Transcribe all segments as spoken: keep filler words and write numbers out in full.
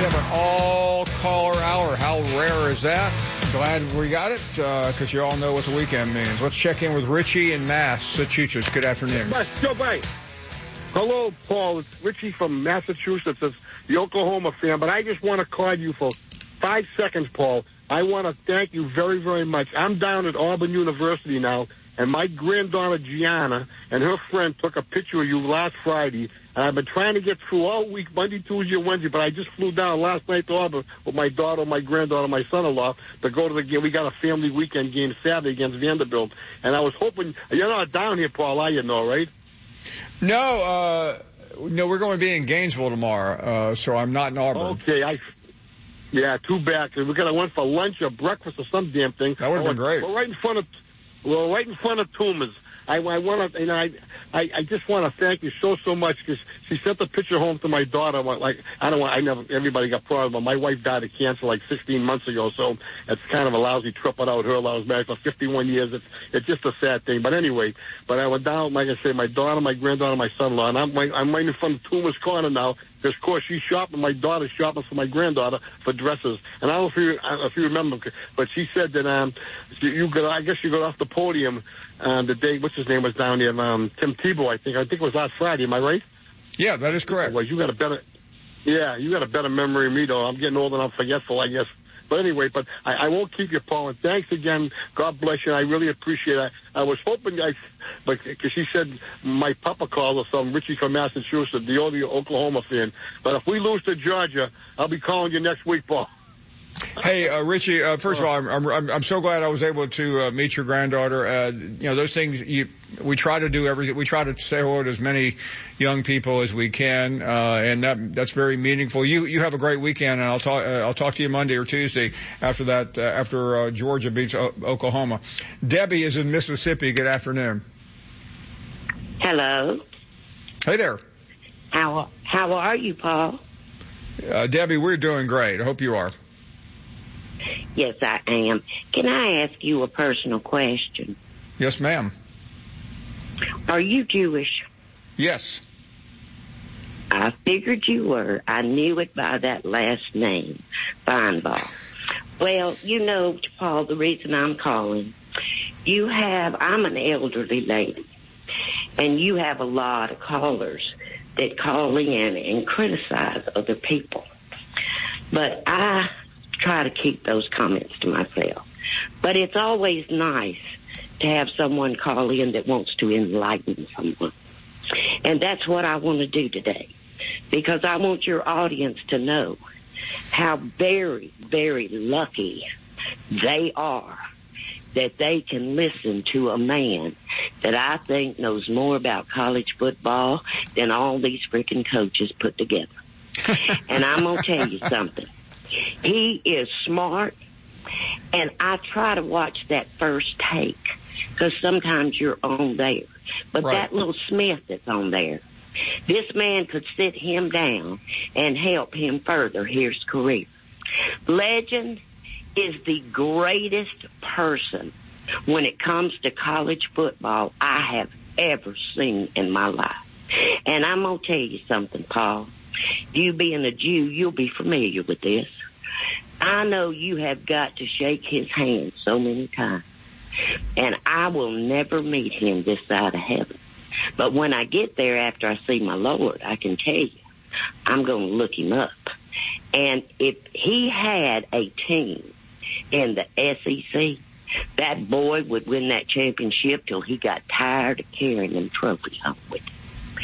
have an all-caller hour. How rare is that? Glad we got it, because uh, you all know what the weekend means. Let's check in with Richie in Massachusetts. Good afternoon. Joe Biden. Hello, Paul. It's Richie from Massachusetts. It's the Oklahoma fan, but I just want to call you for five seconds, Paul. I want to thank you very, very much. I'm down at Auburn University now, and my granddaughter Gianna and her friend took a picture of you last Friday. And I've been trying to get through all week, Monday, Tuesday, and Wednesday, but I just flew down last night to Auburn with my daughter, my granddaughter, my son-in-law to go to the game. We got a family weekend game Saturday against Vanderbilt. And I was hoping, you're not down here, Paul, are you know, right? No, uh, no, we're going to be in Gainesville tomorrow, uh, so I'm not in Auburn. Okay, I, yeah, too bad. Cause we could have went for lunch or breakfast or some damn thing. That would have been great. We're right in front of, we're right in front of Toomer's. I, I want to, you know, I, I, I just want to thank you so, so much because she sent the picture home to my daughter. Like, I don't want, I never, everybody got problems, but my wife died of cancer like sixteen months ago, so it's kind of a lousy trip without her. I was married for fifty-one years. It's, it's just a sad thing. But anyway, but I went down, like I said, my daughter, my granddaughter, my son-in-law, and I'm, I'm right in front of Toomer's Corner now. Because, of course, she's shopping. My daughter's shopping for my granddaughter for dresses. And I don't know if you, I don't know if you remember, but she said that um, you, you got, I guess you got off the podium um, the day, what's his name was down there, um, Tim Tebow, I think. I think it was last Friday. Am I right? Yeah, that is correct. Well, you got a better, yeah, you got a better memory than me, though. I'm getting old and I'm forgetful, I guess. But anyway, but I, I won't keep you, Paul. And thanks again. God bless you. I really appreciate it. I, I was hoping, I, but because she said my papa called or something, Richie from Massachusetts, the only Oklahoma fan. But if we lose to Georgia, I'll be calling you next week, Paul. Hey, uh, Richie, uh, first of all, I'm, I'm, I'm so glad I was able to uh, meet your granddaughter. Uh, you know, those things, you, we try to do everything. We try to say hello to as many young people as we can, uh, and that, that's very meaningful. You, you have a great weekend, and I'll talk, uh, I'll talk to you Monday or Tuesday after that, uh, after uh, Georgia beats o- Oklahoma. Debbie is in Mississippi. Good afternoon. Hello. Hey there. How, how are you, Paul? Uh, Debbie, we're doing great. I hope you are. Yes, I am. Can I ask you a personal question? Yes, ma'am. Are you Jewish? Yes. I figured you were. I knew it by that last name, Feinbaugh. Well, you know, Paul, the reason I'm calling, you have, I'm an elderly lady, and you have a lot of callers that call in and criticize other people. But I try to keep those comments to myself. But it's always nice to have someone call in that wants to enlighten someone. And that's what I want to do today, because I want your audience to know how very, very lucky they are that they can listen to a man that I think knows more about college football than all these freaking coaches put together. And I'm going to tell you something. He is smart, and I try to watch that first take, because sometimes you're on there. But right. That little Smith that's on there, this man could sit him down and help him further his career. Legend is the greatest person when it comes to college football I have ever seen in my life. And I'm going to tell you something, Paul. You being a Jew, you'll be familiar with this. I know you have got to shake his hand so many times, and I will never meet him this side of heaven. But when I get there after I see my Lord, I can tell you, I'm going to look him up. And if he had a team in the S E C, that boy would win that championship till he got tired of carrying them trophies home with him.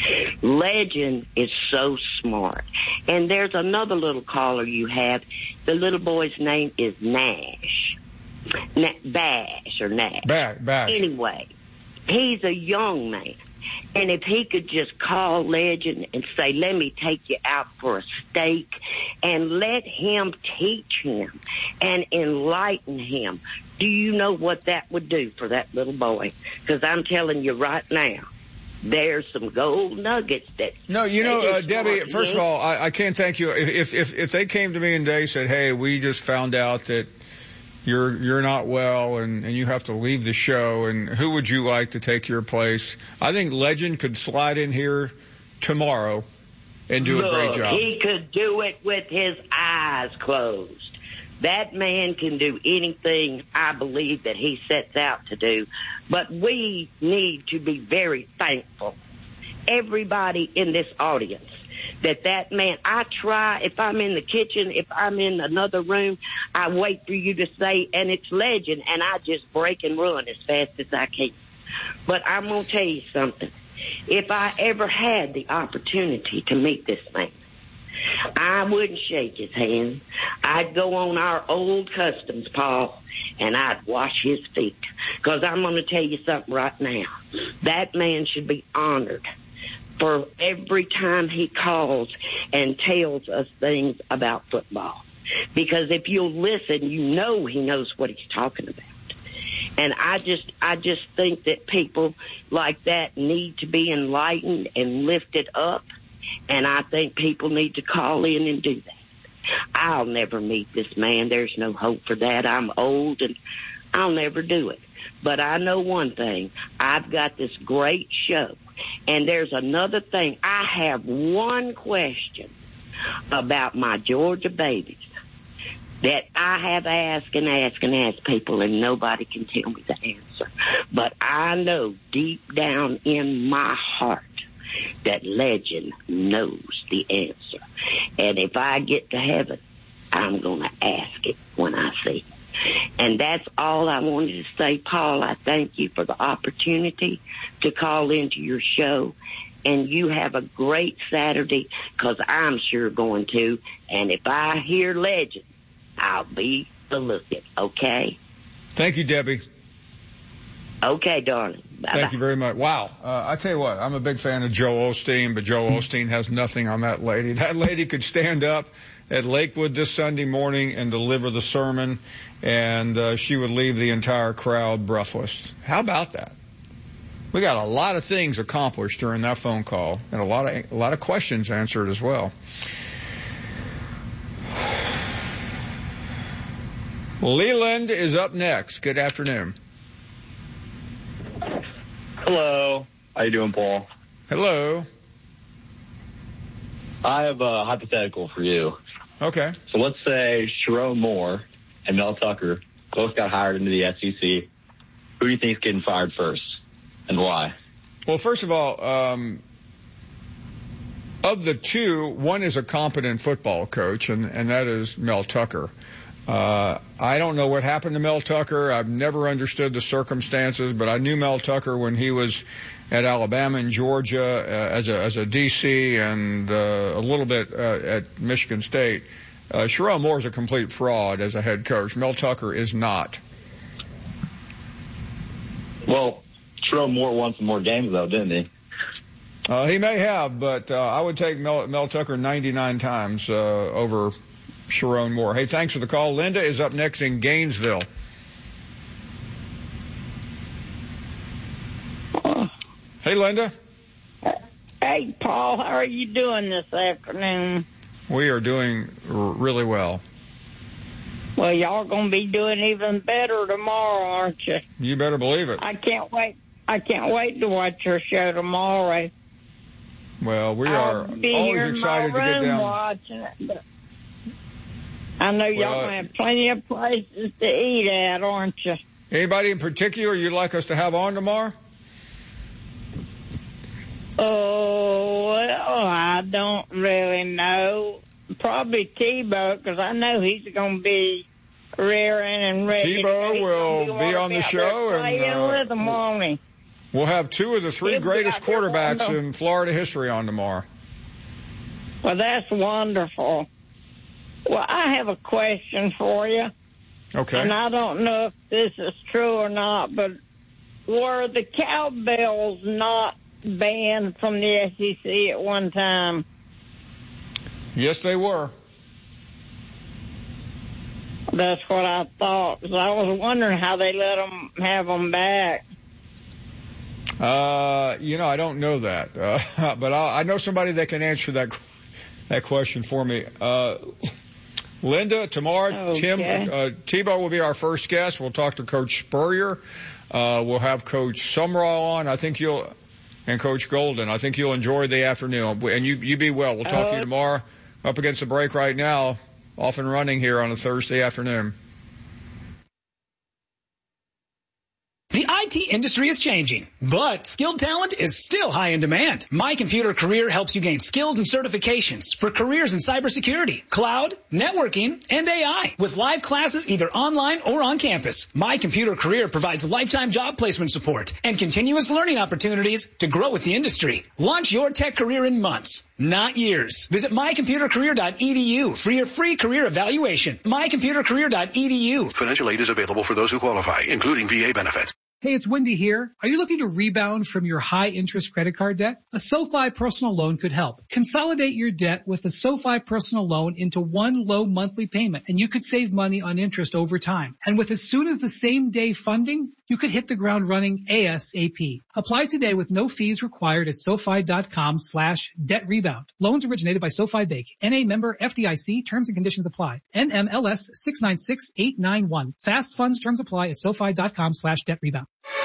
Legend is so smart. And there's another little caller you have. The little boy's name is Nash. Na- Bash or Nash. Bash, Bash. Anyway, he's a young man. And if he could just call Legend and say, let me take you out for a steak, and let him teach him and enlighten him, do you know what that would do for that little boy? Because I'm telling you right now, there's some gold nuggets that. No, you know, uh, Debbie, first of all, I, I can't thank you. If, if, if they came to me and they said, hey, we just found out that you're, you're not well and, and you have to leave the show, and who would you like to take your place? I think Legend could slide in here tomorrow and do Look, a great job. He could do it with his eyes closed. That man can do anything, I believe, that he sets out to do. But we need to be very thankful, everybody in this audience, that that man, I try, if I'm in the kitchen, if I'm in another room, I wait for you to say, and it's legend, and I just break and run as fast as I can. But I'm going to tell you something. If I ever had the opportunity to meet this man, I wouldn't shake his hand. I'd go on our old customs, Paul, and I'd wash his feet. Because I'm going to tell you something right now. That man should be honored for every time he calls and tells us things about football. Because if you'll listen, you know he knows what he's talking about. And I just, I just think that people like that need to be enlightened and lifted up. And I think people need to call in and do that. I'll never meet this man. There's no hope for that. I'm old and I'll never do it. But I know one thing. I've got this great show. And there's another thing. I have one question about my Georgia babies that I have asked and asked and asked people, and nobody can tell me the answer. But I know deep down in my heart that legend knows the answer. And if I get to heaven, I'm going to ask it when I see it. And that's all I wanted to say, Paul. I thank you for the opportunity to call into your show. And you have a great Saturday, because I'm sure going to. And if I hear legend, I'll be the looking, okay? Thank you, Debbie. Okay, darling. Bye-bye. Thank you very much. Wow. Uh, I tell you what, I'm a big fan of Joe Osteen, but Joe Osteen has nothing on that lady. That lady could stand up at Lakewood this Sunday morning and deliver the sermon, and uh, she would leave the entire crowd breathless. How about that? We got a lot of things accomplished during that phone call, and a lot of a lot of questions answered as well. Leland is up next. Good afternoon. Hello. How you doing, Paul? Hello. I have a hypothetical for you. Okay. So let's say Sherrone Moore and Mel Tucker both got hired into the S E C. Who do you think is getting fired first, and why? Well, first of all, um, of the two, one is a competent football coach, and, and that is Mel Tucker. Uh, I don't know what happened to Mel Tucker. I've never understood the circumstances, but I knew Mel Tucker when he was at Alabama and Georgia uh, as a as a D C and uh, a little bit uh, at Michigan State. Uh, Sherrone Moore is a complete fraud as a head coach. Mel Tucker is not. Well, Sherrone Moore won some more games, though, didn't he? Uh, he may have, but uh, I would take Mel, Mel Tucker ninety-nine times uh, over Sherrone Moore. Hey, thanks for the call. Linda is up next in Gainesville. Hey, Linda. Hey, Paul, how are you doing this afternoon? We are doing r- really well. Well, y'all going to be doing even better tomorrow, aren't you? You better believe it. I can't wait. I can't wait to watch your show tomorrow. Well, we I'll are be always here in excited my to get room down. watching it. But I know y'all Well, gonna have plenty of places to eat at, aren't you? Anybody in particular you'd like us to have on tomorrow? Oh, well, I don't really know. Probably Tebow, because I know he's going to be rearing and ready. Tebow He's will gonna be on the out show, there and playing uh, with them, won't he? we'll have two of the three He'll be greatest out there quarterbacks on the- in Florida history on tomorrow. Well, that's wonderful. Well, I have a question for you. Okay. And I don't know if this is true or not, but were the cowbells not banned from the S E C at one time? Yes, they were. That's what I thought. 'Cause I was wondering how they let them have them back. Uh, you know, I don't know that, uh, but I, I know somebody that can answer that that question for me. Uh, Linda, tomorrow, Okay. Tim, uh, Tebow will be our first guest. We'll talk to Coach Spurrier. Uh, we'll have Coach Sumrall on. I think you'll, and Coach Golden. I think you'll enjoy the afternoon. And you, you be well. We'll talk uh, to you tomorrow. Up against the break right now, off and running here on a Thursday afternoon. The I T industry is changing, but skilled talent is still high in demand. My Computer Career helps you gain skills and certifications for careers in cybersecurity, cloud, networking, and A I with live classes either online or on campus. My Computer Career provides lifetime job placement support and continuous learning opportunities to grow with the industry. Launch your tech career in months, not years. Visit my computer career dot e d u for your free career evaluation. my computer career dot e d u. Financial aid is available for those who qualify, including V A benefits. Hey, it's Wendy here. Are you looking to rebound from your high-interest credit card debt? A SoFi personal loan could help. Consolidate your debt with a SoFi personal loan into one low monthly payment, and you could save money on interest over time. And with as soon as the same day funding, you could hit the ground running ASAP. Apply today with no fees required at SoFi.com slash debt rebound. Loans originated by SoFi Bank. N A member F D I C. Terms and conditions apply. N M L S six nine six eight nine one. Fast funds terms apply at SoFi.com slash debt rebound.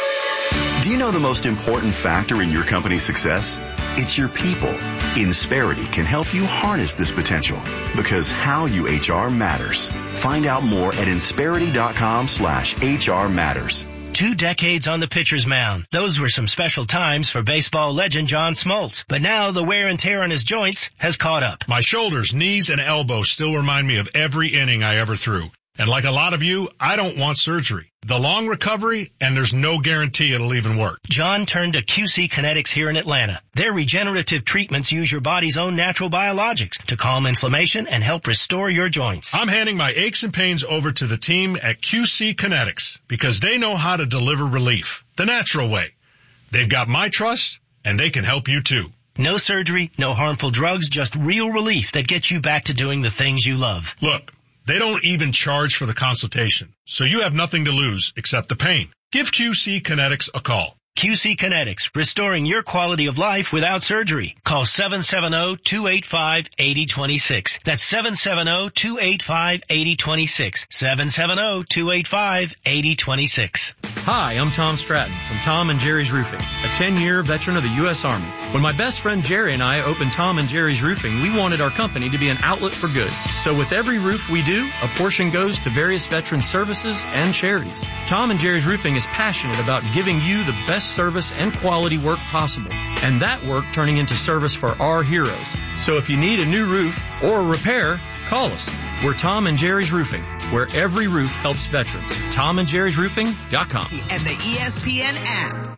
Do you know the most important factor in your company's success? It's your people. Insperity can help you harness this potential because how you H R matters. Find out more at Insperity.com slash HR matters. Two decades on the pitcher's mound. Those were some special times for baseball legend John Smoltz. But now the wear and tear on his joints has caught up. My shoulders, knees, and elbows still remind me of every inning I ever threw. And like a lot of you, I don't want surgery. The long recovery, and there's no guarantee it'll even work. John turned to Q C Kinetics here in Atlanta. Their regenerative treatments use your body's own natural biologics to calm inflammation and help restore your joints. I'm handing my aches and pains over to the team at Q C Kinetics because they know how to deliver relief the natural way. They've got my trust, and they can help you too. No surgery, no harmful drugs, just real relief that gets you back to doing the things you love. Look. They don't even charge for the consultation, so you have nothing to lose except the pain. Give Q C Kinetics a call. Q C Kinetics, restoring your quality of life without surgery. Call seven seven zero, two eight five, eight zero two six. That's seven seven zero, two eight five, eight zero two six. seven seven zero, two eight five, eight zero two six. Hi, I'm Tom Stratton from Tom and Jerry's Roofing, a ten-year veteran of the U S Army. When my best friend Jerry and I opened Tom and Jerry's Roofing, we wanted our company to be an outlet for good. So with every roof we do, a portion goes to various veteran services and charities. Tom and Jerry's Roofing is passionate about giving you the best service and quality work possible, and that work turning into service for our heroes. So if you need a new roof or a repair, call us. We're Tom and Jerry's Roofing, where every roof helps veterans. tom and jerry's roofing dot com. And the E S P N app.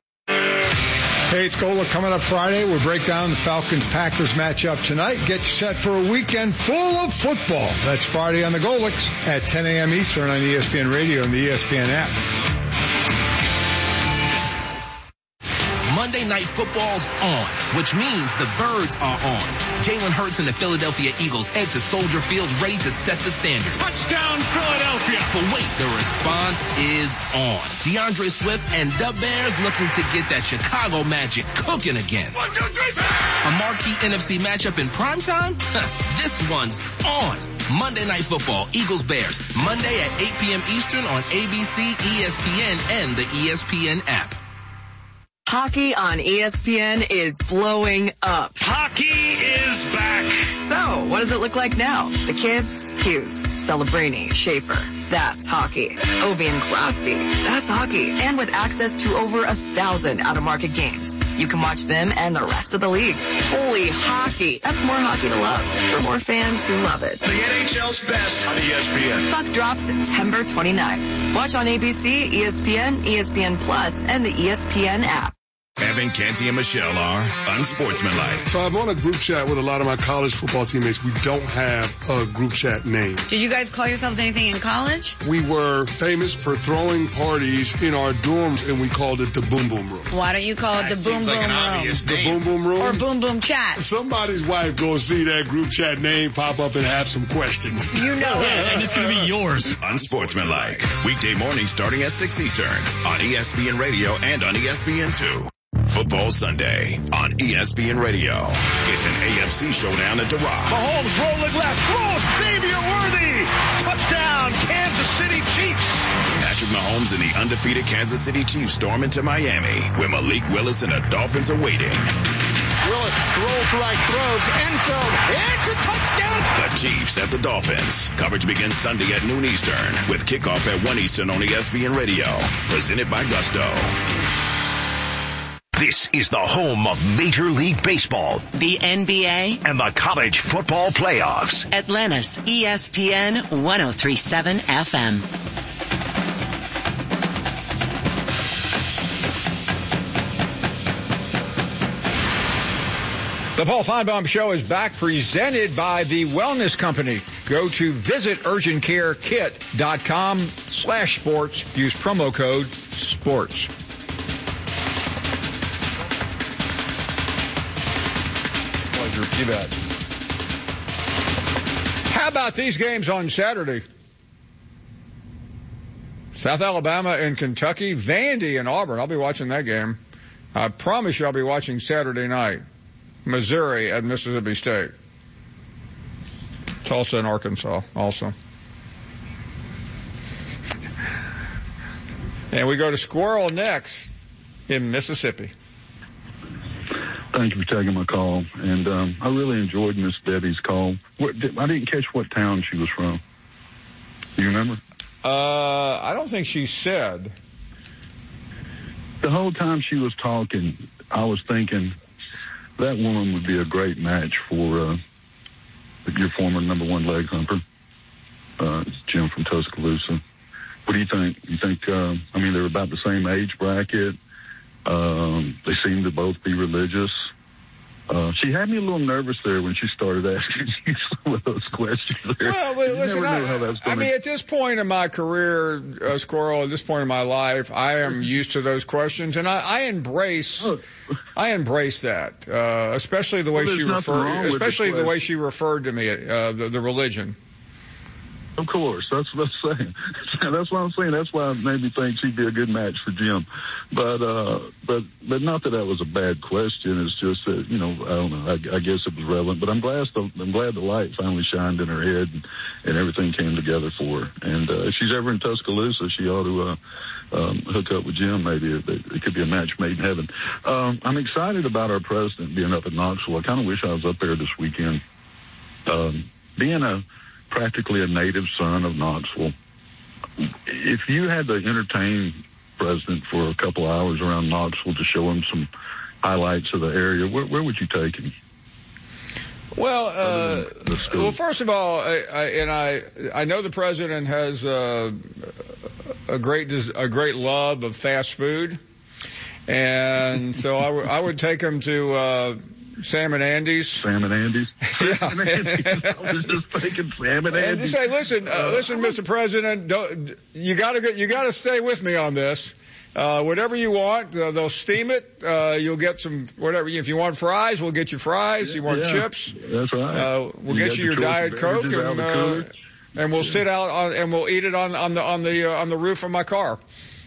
Hey, it's Gola. Coming up Friday, we'll break down the Falcons-Packers matchup tonight. Get you set for a weekend full of football. That's Friday on the Golics at ten a.m. Eastern on E S P N Radio and the E S P N app. Monday Night Football's on, which means the Birds are on. Jalen Hurts and the Philadelphia Eagles head to Soldier Field ready to set the standard. Touchdown, Philadelphia! But wait, the response is on. DeAndre Swift and the Bears looking to get that Chicago magic cooking again. One, two, three, Bears! A marquee N F C matchup in primetime? This one's on. Monday Night Football, Eagles-Bears, Monday at eight p.m. Eastern on A B C, E S P N, and the E S P N app. Hockey on E S P N is blowing up. Hockey is back. So, what does it look like now? The kids? Hughes, Celebrini, Schaefer. That's hockey. Ovi and Crosby. That's hockey. And with access to over a thousand out-of-market games, you can watch them and the rest of the league. Holy hockey. That's more hockey to love for more fans who love it. The N H L's best on E S P N. Puck drops September twenty-ninth. Watch on A B C, E S P N, E S P N Plus, and the E S P N app. Evan, Canty, and Michelle are unsportsmanlike. So I'm on a group chat with a lot of my college football teammates. We don't have a group chat name. Did you guys call yourselves anything in college? We were famous for throwing parties in our dorms, and we called it the Boom Boom Room. Why don't you call it that the Boom like Boom Room? The Boom Boom Room? Or Boom Boom Chat. Somebody's wife gonna see that group chat name pop up and have some questions. You know it. And it's gonna be yours. Unsportsmanlike. Weekday mornings starting at six Eastern on E S P N Radio and on E S P N two. Football Sunday on E S P N Radio. It's an A F C showdown at the Rock. Mahomes rolling left, throws, Xavier Worthy, touchdown, Kansas City Chiefs. Patrick Mahomes cruising the undefeated Kansas City Chiefs storm into Miami, where Malik Willis and the Dolphins are waiting. Willis rolls right, throws, end zone. It's a touchdown. The Chiefs at the Dolphins. Coverage begins Sunday at noon Eastern, with kickoff at one Eastern on E S P N Radio. Presented by Gusto. This is the home of Major League Baseball, the N B A, and the college football playoffs. Atlanta's E S P N one oh three point seven F M. The Paul Feinbaum Show is back, presented by the Wellness Company. Go to visit urgent care kit dot com slash sports. Use promo code SPORTS. Pleasure. You bet. How about these games on Saturday? South Alabama and Kentucky, Vandy and Auburn. I'll be watching that game. I promise you I'll be watching Saturday night. Missouri at Mississippi State. Tulsa and Arkansas also. And we go to Squirrel next in Mississippi. Thank you for taking my call. And um, I really enjoyed Miss Debbie's call. What, I didn't catch what town she was from. Do you remember? Uh, I don't think she said. The whole time she was talking, I was thinking, that woman would be a great match for uh, your former number one leg thumper, uh, Jim from Tuscaloosa. What do you think? You think, uh, I mean, they're about the same age bracket. Um, they seem to both be religious. Uh, she had me a little nervous there when she started asking you some of those questions there. Well, listen, I, I mean, at this point in my career, uh, Squirrel, at this point in my life, I am used to those questions, and I, I embrace, oh. I embrace that, uh, especially the way well, she referred, especially the, the way she referred to me, uh, the, the religion. Of course, that's what I'm saying. That's what I'm saying. That's why it made me think she'd be a good match for Jim. But, uh, but, but not that that was a bad question. It's just that, you know, I don't know. I, I guess it was relevant. But I'm glad the, I'm glad the light finally shined in her head and, and everything came together for her. And uh, if she's ever in Tuscaloosa, she ought to uh, um, hook up with Jim. Maybe it, it could be a match made in heaven. Um, I'm excited about our president being up at Knoxville. I kind of wish I was up there this weekend. Um, being a practically a native son of Knoxville. If you had to entertain President for a couple hours around Knoxville to show him some highlights of the area, where, where would you take him? Well, uh, well, first of all, I, I, and I, I know the president has uh, a great, a great love of fast food, and so I, w- I would take him to uh, Sam and Andy's. Sam and Andy's. Yeah. Sam and Andy's. I was just thinking Sam and Andy's. And just say, listen, uh, listen, Mister President, don't, you got to you got to stay with me on this. Uh, whatever you want, uh, they'll steam it. Uh, you'll get some whatever. If you want fries, we'll get you fries. You want yeah, chips? That's right. Uh, we'll you get you your Diet Coke, and uh, and we'll yeah. sit out on, and we'll eat it on on the on the uh, on the roof of my car.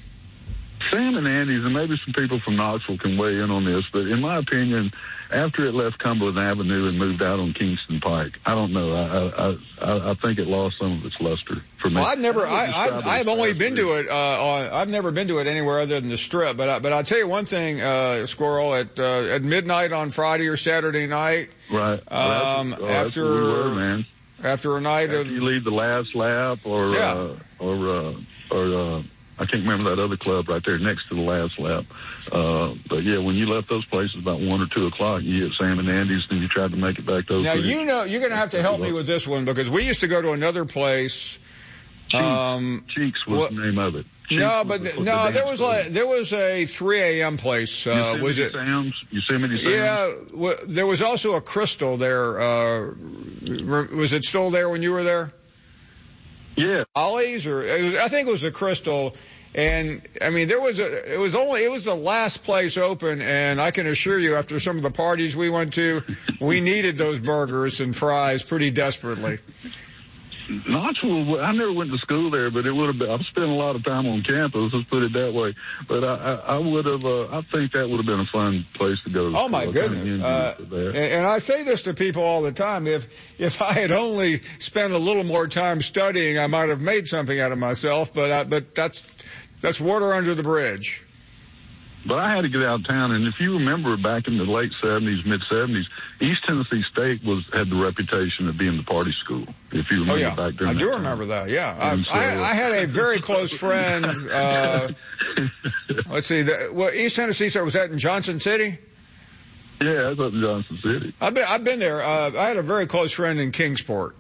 Sam and Andy's, and maybe some people from Knoxville can weigh in on this, but in my opinion, after it left Cumberland Avenue and moved out on Kingston Pike, I don't know. I I I think it lost some of its luster for me. Well, I've never, I I've, I've only been to it. Uh, on, I've never been to it anywhere other than the Strip. But I, but I'll tell you one thing, uh, Squirrel, at uh, at midnight on Friday or Saturday night. Right. Um, well, after we were, man. After a night after of you leave the last lap, or yeah. uh, or uh, or. Uh, I can't remember that other club right there next to the last lap. Uh, but yeah, when you left those places about one or two o'clock, you hit Sam and Andy's and you tried to make it back to those. Now, places. you know, you're going to have to help me with this one because we used to go to another place. Cheeks, um, Cheeks was what, the name of it. Cheeks no, but was, was no, the there was like, there was a three a.m. place. Uh, Yosemite was it? Sam's? Yosemite Sam's? Yeah. W- there was also a Crystal there. Uh, was it still there when you were there? Yeah. Ollie's or I think it was a Crystal. And I mean, there was a, it was only, it was the last place open. And I can assure you, after some of the parties we went to, we needed those burgers and fries pretty desperately. Knoxville, I never went to school there, but it would have been, I've spent a lot of time on campus, let's put it that way. But I, I, I would have, uh, I think that would have been a fun place to go to. Oh my goodness. Uh, and, and I say this to people all the time. If, if I had only spent a little more time studying, I might have made something out of myself, but I, but that's, That's water under the bridge. But I had to get out of town, and if you remember back in the late seventies, mid seventies, East Tennessee State was had the reputation of being the party school. If you remember oh, yeah. back during I do that remember time. that. Yeah, I, So, I, I had a very close friend. Uh, let's see, the, well, East Tennessee State was that in Johnson City? Yeah, that's up in Johnson City. I've been I've been there. Uh, I had a very close friend in Kingsport.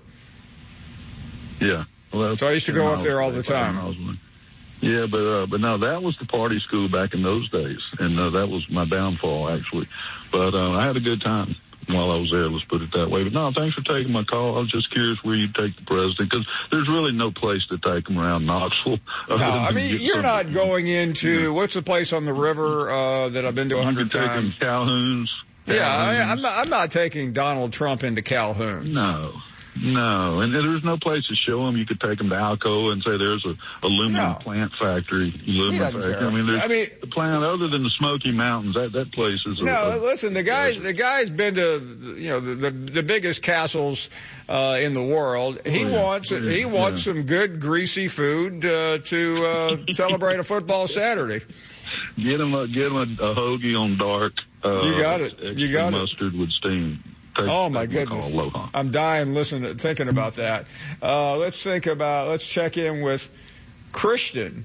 Yeah, well, so I used to go up there all the time. Yeah, but uh, but no, that was the party school back in those days, and uh, that was my downfall actually. But uh, I had a good time while I was there. Let's put it that way. But no, thanks for taking my call. I was just curious where you take the president, because there's really no place to take him around Knoxville. No, I mean you're not going into yeah. what's the place on the river uh, that I've been to a hundred times? Calhoun's. Yeah, I, I'm not, I'm not taking Donald Trump into Calhoun. No. No, and there's no place to show them. You could take them to Alcoa and say there's a aluminum no. plant factory. Aluminum factory. Care. I mean, there's I mean, the plant other than the Smoky Mountains. That that place is. No, a, a, listen, the guy the guy's been to you know the the, the biggest castles uh, in the world. He oh, yeah. wants yeah. he wants yeah. some good greasy food uh, to uh, celebrate a football Saturday. Get him a get him a, a hoagie on dark. Uh, you got it. You got mustard it. with steam. Take, oh my goodness! I'm dying listening, thinking about that. Uh, let's think about. Let's check in with Christian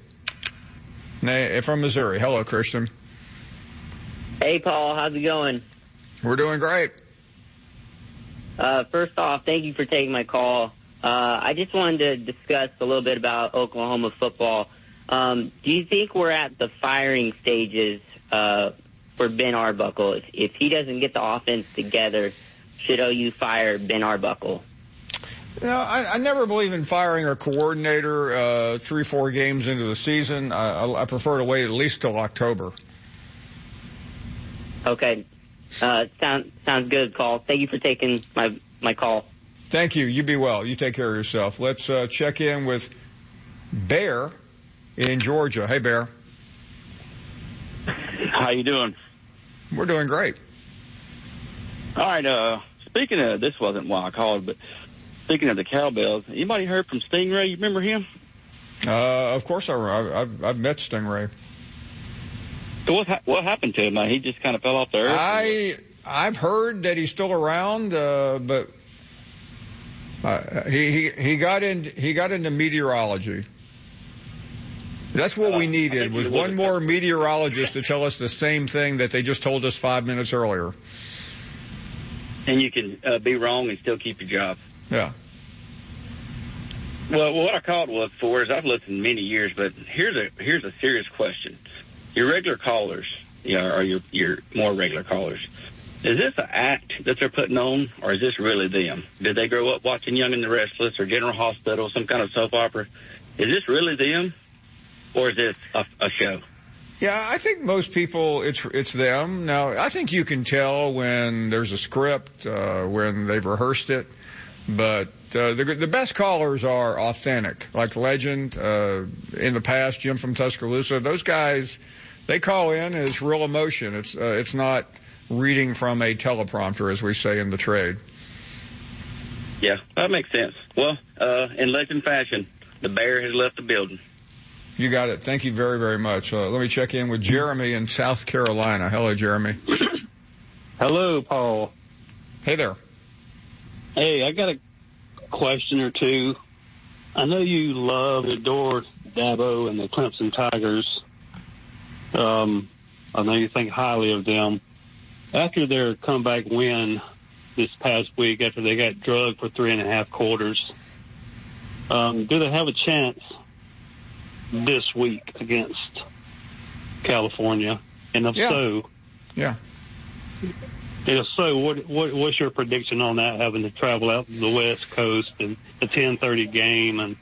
from Missouri. Hello, Christian. Hey, Paul. How's it going? We're doing great. Uh, first off, thank you for taking my call. Uh, I just wanted to discuss a little bit about Oklahoma football. Um, do you think we're at the firing stages uh, for Ben Arbuckle? If, if he doesn't get the offense together, should O U fire Ben Arbuckle? You know, I, I never believe in firing a coordinator uh, three, four games into the season. I, I, I prefer to wait at least till October. Okay. Uh, sound, sounds good, Paul. Thank you for taking my, my call. Thank you. You be well. You take care of yourself. Let's uh, check in with Bear in Georgia. Hey, Bear. How you doing? We're doing great. All right, uh, speaking of, this wasn't why I called, but speaking of the Cowbells, anybody heard from Stingray? You remember him? Uh, of course I, I've, I've met Stingray. So what, what happened to him? He just kind of fell off the earth? I, I've heard that he's still around, uh, but, uh, he, he, he got in, he got into meteorology. That's what uh, we needed, was one more meteorologist to tell us the same thing that they just told us five minutes earlier. And you can uh, be wrong and still keep your job. Yeah. Well, what I called was for is I've listened many years, but here's a here's a serious question. Your regular callers, you know, or your your more regular callers, is this an act that they're putting on, or is this really them? Did they grow up watching Young and the Restless or General Hospital, some kind of soap opera? Is this really them, or is this a, a show? Yeah, I think most people, it's it's them. Now, I think you can tell when there's a script, uh, when they've rehearsed it. But uh, the the best callers are authentic, like Legend, uh, in the past, Jim from Tuscaloosa. Those guys, they call in as real emotion. It's uh, it's not reading from a teleprompter, as we say in the trade. Yeah, that makes sense. Well, uh, in Legend fashion, the Bear has left the building. You got it. Thank you very, very much. Uh, let me check in with Jeremy in South Carolina. Hello, Jeremy. Hello, Paul. Hey there. Hey, I got a question or two. I know you love and adore Dabo and the Clemson Tigers. Um, I know you think highly of them. After their comeback win this past week, after they got drugged for three and a half quarters, um, do they have a chance this week against California? And if yeah. so, yeah. If so, what, what what's your prediction on that? Having to travel out to the West Coast and a ten thirty game, and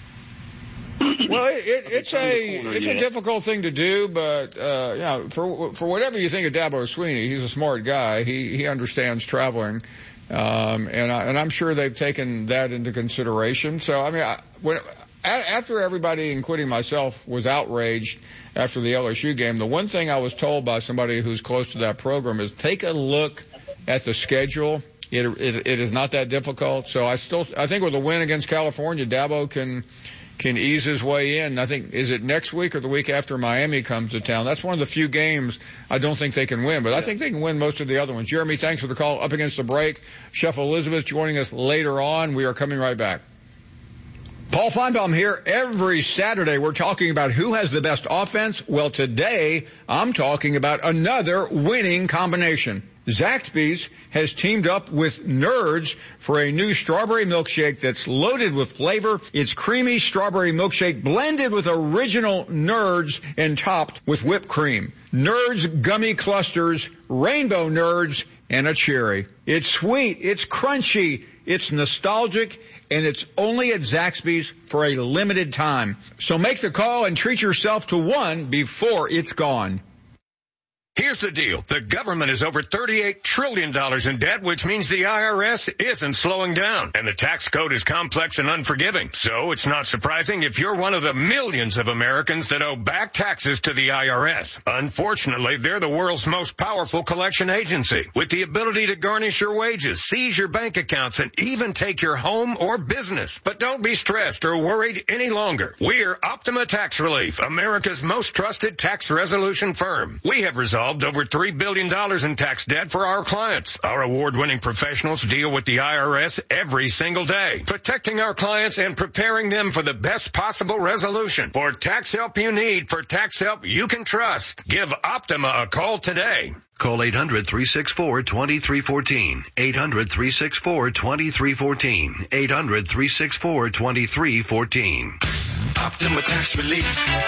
well, it, it, it's a it's yet. a difficult thing to do, but uh, you know, for for whatever you think of Dabo Swinney, he's a smart guy. He he understands traveling. Um, and I, and I'm sure they've taken that into consideration. So I mean, I, when after everybody, including myself, was outraged after the L S U game, the one thing I was told by somebody who's close to that program is take a look at the schedule. It, it, it is not that difficult. So I still, I think with a win against California, Dabo can, can ease his way in. I think, is it next week or the week after Miami comes to town? That's one of the few games I don't think they can win, but I think they can win most of the other ones. Jeremy, thanks for the call. Up against the break, Chef Elizabeth joining us later on. We are coming right back. Paul Feinbaum here. Every Saturday we're talking about who has the best offense. Well, today I'm talking about another winning combination. Zaxby's has teamed up with Nerds for a new strawberry milkshake that's loaded with flavor. It's creamy strawberry milkshake blended with original Nerds and topped with whipped cream. Nerds gummy clusters, rainbow Nerds, and a cherry. It's sweet, it's crunchy, it's nostalgic, and it's only at Zaxby's for a limited time. So make the call and treat yourself to one before it's gone. Here's the deal. The government is over thirty-eight trillion dollars in debt, which means the I R S isn't slowing down. And the tax code is complex and unforgiving. So it's not surprising if you're one of the millions of Americans that owe back taxes to the I R S. Unfortunately, they're the world's most powerful collection agency, with the ability to garnish your wages, seize your bank accounts, and even take your home or business. But don't be stressed or worried any longer. We're Optima Tax Relief, America's most trusted tax resolution firm. We have resolved over three billion dollars in tax debt for our clients. Our award-winning professionals deal with the I R S every single day, protecting our clients and preparing them for the best possible resolution. For tax help you need, for tax help you can trust, give Optima a call today. Call eight hundred, three six four, two three one four. eight hundred, three six four, two three one four. eight hundred, three six four, two three one four. Optima Tax Relief.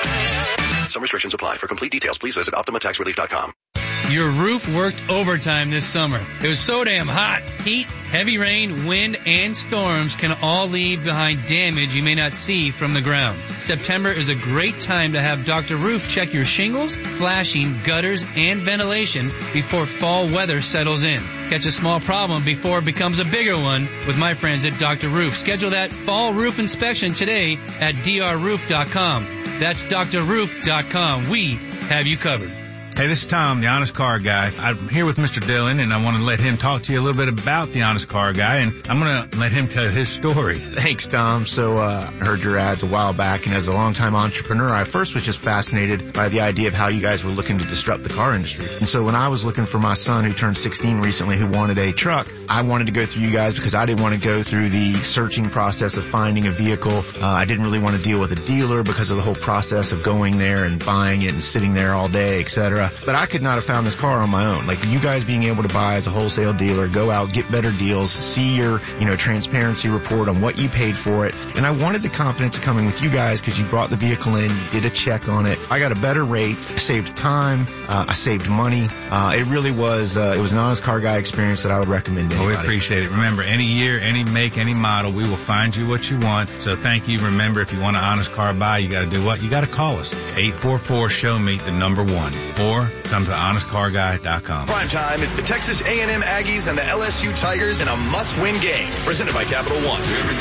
Some restrictions apply. For complete details, please visit optima tax relief dot com. Your roof worked overtime this summer. It was so damn hot. Heat, heavy rain, wind, and storms can all leave behind damage you may not see from the ground. September is a great time to have Doctor Roof check your shingles, flashing, gutters, and ventilation before fall weather settles in. Catch a small problem before it becomes a bigger one with my friends at Doctor Roof. Schedule that fall roof inspection today at d r roof dot com. That's d r roof dot com. We have you covered. Hey, this is Tom, the Honest Car Guy. I'm here with Mister Dillon, and I want to let him talk to you a little bit about the Honest Car Guy, and I'm going to let him tell his story. Thanks, Tom. So uh, I heard your ads a while back, and as a longtime entrepreneur, I first was just fascinated by the idea of how you guys were looking to disrupt the car industry. And so when I was looking for my son, who turned sixteen recently, who wanted a truck, I wanted to go through you guys because I didn't want to go through the searching process of finding a vehicle. Uh, I didn't really want to deal with a dealer because of the whole process of going there and buying it and sitting there all day, et cetera. But I could not have found this car on my own. Like you guys being able to buy as a wholesale dealer, go out, get better deals, see your, you know, transparency report on what you paid for it. And I wanted the confidence of coming with you guys because you brought the vehicle in, you did a check on it. I got a better rate, saved time, uh, I saved money. Uh, it really was, uh, it was an Honest Car Guy experience that I would recommend to anybody. Oh, we appreciate it. Remember, any year, any make, any model, we will find you what you want. So thank you. Remember, if you want an Honest Car buy, you got to do what? You got to call us. eight four four, show me the number one. Or come to honest car guy dot com. Prime time, it's the Texas A and M Aggies and the L S U Tigers in a must-win game. Presented by Capital One.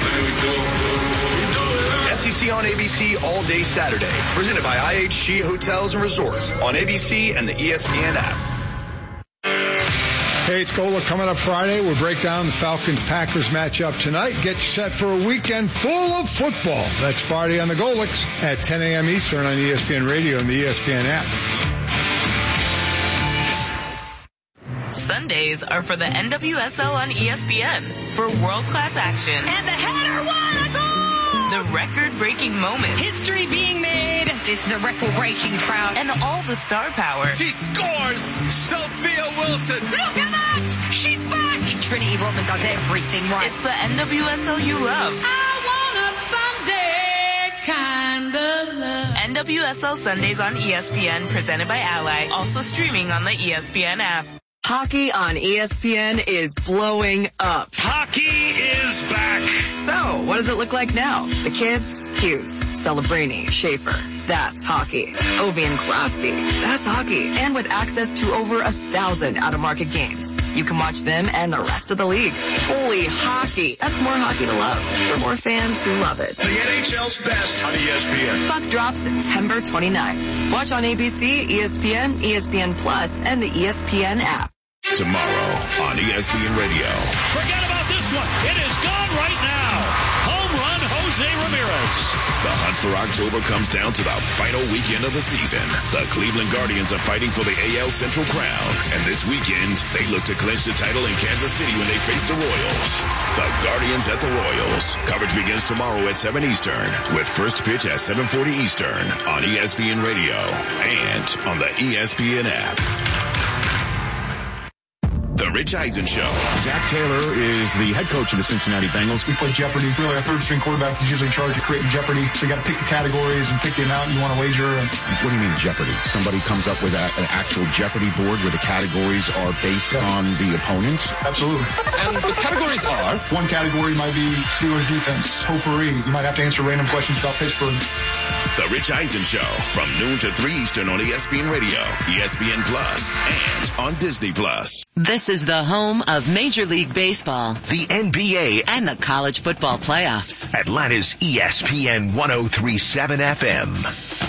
S E C on A B C all day Saturday. Presented by I H G Hotels and Resorts on A B C and the E S P N app. Hey, it's Gola coming up Friday. We'll break down the Falcons-Packers matchup tonight. Get you set for a weekend full of football. That's Friday on the Golics at ten a.m. Eastern on E S P N Radio and the E S P N app. Sundays are for the N W S L on E S P N for world-class action. And the header won a goal! The record-breaking moments. History being made. This is a record-breaking crowd. And all the star power. She scores! Sophia Wilson! Look at that! She's back! Trinity Rodman does everything right. It's the N W S L you love. I want a Sunday kind of love. N W S L Sundays on E S P N, presented by Ally. Also streaming on the E S P N app. Hockey on E S P N is blowing up. Hockey is back. So, what does it look like now? The kids? Hughes, Celebrini, Schaefer. That's hockey. Ovi and Crosby. That's hockey. And with access to over a thousand out-of-market games, you can watch them and the rest of the league. Holy hockey. That's more hockey to love for more fans who love it. The N H L's best on E S P N. Puck drops September twenty-ninth. Watch on A B C, E S P N, E S P N Plus, and the E S P N app. Tomorrow on E S P N Radio. Forget about this one. It is gone right now. Home run host Jose Ramirez. The hunt for October comes down to the final weekend of the season. The Cleveland Guardians are fighting for the A L Central crown, and this weekend they look to clinch the title in Kansas City when they face the Royals. The Guardians at the Royals. Coverage begins tomorrow at seven Eastern, with first pitch at seven forty Eastern on E S P N Radio and on the E S P N app. The Rich Eisen Show. Zach Taylor is the head coach of the Cincinnati Bengals. We play Jeopardy. Really, our third string quarterback is usually in charge of creating Jeopardy. So you got to pick the categories and pick the amount you want to wager. And what do you mean Jeopardy? Somebody comes up with a, an actual Jeopardy board where the categories are based yeah. on the opponents? Absolutely. And the categories are? One category might be Steelers defense, potpourri. You might have to answer random questions about Pittsburgh. The Rich Eisen Show from noon to three Eastern on E S P N Radio, E S P N Plus, and on Disney Plus. This is the home of Major League Baseball, the N B A, and the college football playoffs. Atlanta's E S P N one oh three point seven F M.